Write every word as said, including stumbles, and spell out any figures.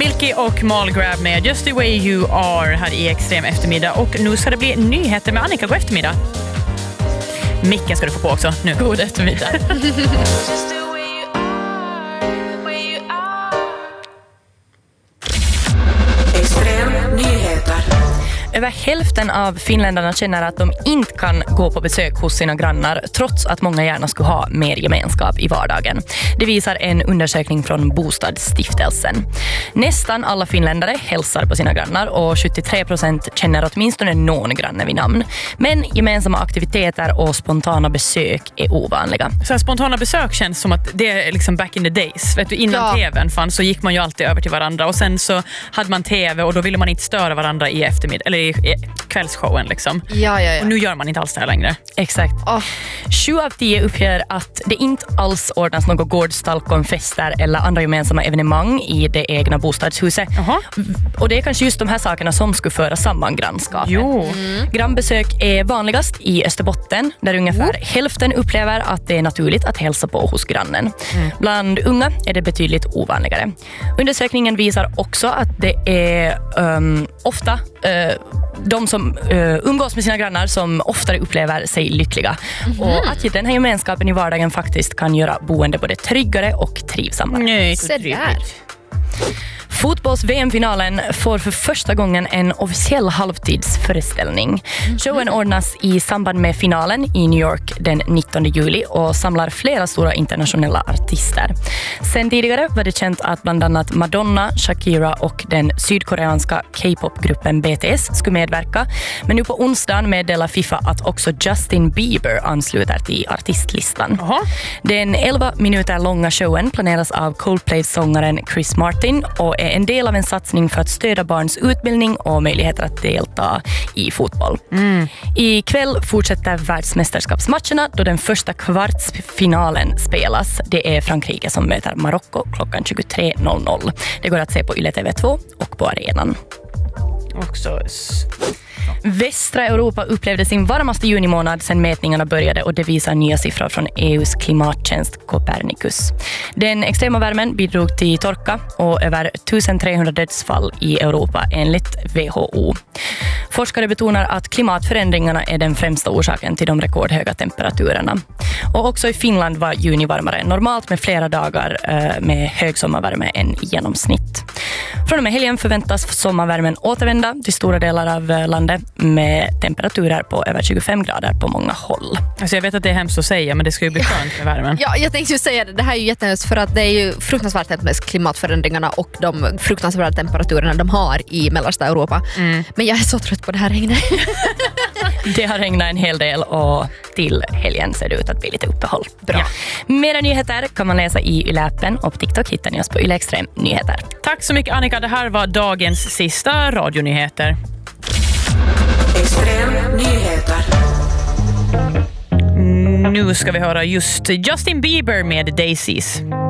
Milky och Malgrab med Just the way you are här i Extrem eftermiddag. Och nu ska det bli nyheter med Annika. God eftermiddag. Micka ska du få på också nu. God eftermiddag. Extrem nyheter. Över hälften av finländarna känner att de inte kan gå på besök hos sina grannar trots att många gärna skulle ha mer gemenskap i vardagen. Det visar en undersökning från Bostadsstiftelsen. Nästan alla finländare hälsar på sina grannar och sjuttiotre procent känner åtminstone någon granne vid namn. Men gemensamma aktiviteter och spontana besök är ovanliga. Så här, spontana besök känns som att det är liksom back in the days. Vet du, innan Ja. tvn fanns så gick man ju alltid över till varandra och sen så hade man tv och då ville man inte störa varandra i eftermiddag eller i, i kvällsshowen liksom. Ja, ja, ja. Och nu gör man inte alls det här längre. Exakt. Oh. Sju av tio uppger att det inte alls ordnas något gårdstalkonfester eller andra gemensamma evenemang i det egna bostadshuset. Jaha. Och det är kanske just de här sakerna som skulle föra samman grannskapet. Jo. Grannbesök är vanligast i Österbotten där ungefär Oh. hälften upplever att det är naturligt att hälsa på hos grannen. Mm. Bland unga är det betydligt ovanligare. Undersökningen visar också att det är um, ofta uh, de som uh, umgås med sina grannar som oftare upplever sig lyckliga. Mm. Och att den här gemenskapen i vardagen faktiskt kan göra boende både tryggare och trivsammare. Nej, så Se där. trevligt. Fotbolls-V M-finalen får för första gången en officiell halvtidsföreställning. Showen ordnas i samband med finalen i New York den nittonde juli och samlar flera stora internationella artister. Sen tidigare var det känt att bland annat Madonna, Shakira och den sydkoreanska K-pop-gruppen B T S skulle medverka. Men nu på onsdagen meddelar FIFA att också Justin Bieber ansluter till artistlistan. Jaha. Den elva minuter långa showen planeras av Coldplay-sångaren Chris Martin och är en del av en satsning för att stödja barns utbildning och möjligheter att delta i fotboll. Mm. I kväll fortsätter världsmästerskapsmatcherna då den första kvartsfinalen spelas. Det är Frankrike som möter Marocko klockan tjugotre noll noll. Det går att se på Yle T V två och på arenan. Också. Västra Europa upplevde sin varmaste junimånad sedan mätningarna började och det visar nya siffror från E U:s klimattjänst Copernicus. Den extrema värmen bidrog till torka och över tusentrehundra dödsfall i Europa enligt W H O. Forskare betonar att klimatförändringarna är den främsta orsaken till de rekordhöga temperaturerna. Och också i Finland var juni varmare än normalt med flera dagar eh, med hög sommarvärme än i genomsnitt. Från och med helgen förväntas sommarvärmen återvända till stora delar av eh, landet med temperaturer på över tjugofem grader på många håll. Alltså jag vet att det är hemskt att säga men det ska ju bli skönt med värmen. Ja, jag tänkte ju säga det. Det här är ju jättehemskt för att det är ju fruktansvärt med klimatförändringarna och de fruktansvärda temperaturerna de har i mellersta Europa. Mm. Men jag är så trött på det här regnet. Det har regnat en hel del och till helgen ser det ut att bli lite uppehåll. Bra. Ja. Mera nyheter kan man läsa i Yle-appen och på TikTok hittar ni oss på Yle Extrem Nyheter. Tack så mycket Annika, det här var dagens sista radionyheter. Extrem nyheter. Nu ska vi höra just Justin Bieber med Daisies.